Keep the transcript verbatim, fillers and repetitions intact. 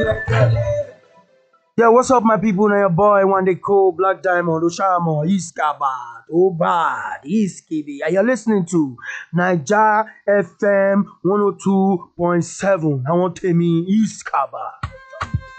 Yeah, what's up, my people? Now your boy, one day cool, Black Diamond, Oshamo, Iskabat, Obad, Iskibi. And you're listening to Niger F M one oh two point seven. I want to mean Iskabat.